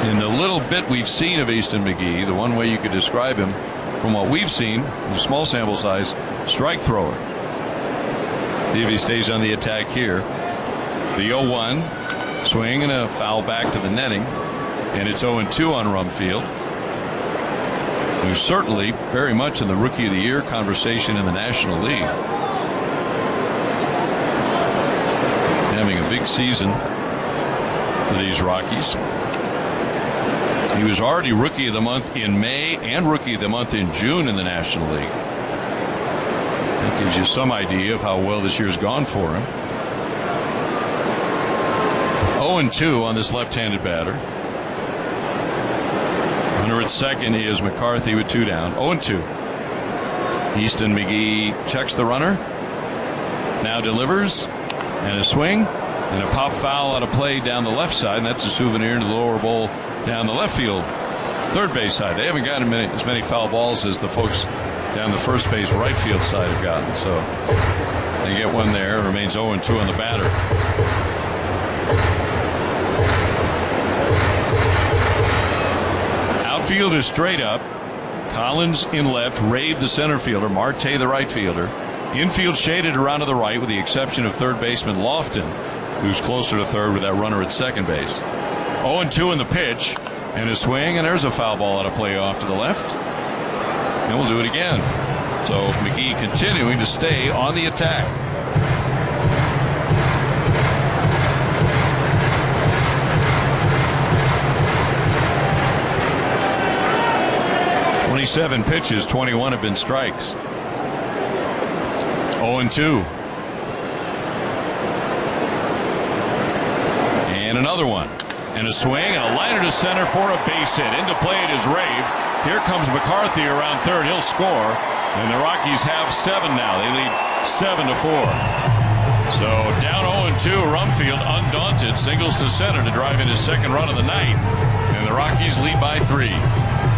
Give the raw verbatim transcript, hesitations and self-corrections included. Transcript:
In the little bit we've seen of Easton McGee, the one way you could describe him from what we've seen, the small sample size, strike thrower. See if he stays on the attack here. The oh one swing and a foul back to the netting, and it's oh and two on Rumfield, who's certainly very much in the Rookie of the Year conversation in the National League. Having a big season for these Rockies. He was already Rookie of the Month in May and Rookie of the Month in June in the National League. That gives you some idea of how well this year's gone for him. oh and two on this left-handed batter. Runner at second is McCarthy with two down. oh and two. Easton McGee checks the runner. Now delivers. And a swing. And a pop foul out of play down the left side. And that's a souvenir to the lower bowl down the left field. Third base side. They haven't gotten many, as many foul balls as the folks down the first base right field side have gotten. So they get one there. It remains oh and two on the batter. Outfield is straight up. Collins in left, Rave the center fielder, Marte the right fielder. Infield shaded around to the right with the exception of third baseman Lofton, who's closer to third with that runner at second base. oh and two in the pitch, and a swing, and there's a foul ball out of play off to the left. And we'll do it again. So McGee continuing to stay on the attack. twenty-seven pitches, twenty-one have been strikes. oh and two. And another one. And a swing and a liner to center for a base hit. Into play it is Rave. Here comes McCarthy around third. He'll score. And the Rockies have seven now. They lead seven to four. So down oh and two. Rumfield undaunted singles to center to drive in his second run of the night. And the Rockies lead by three.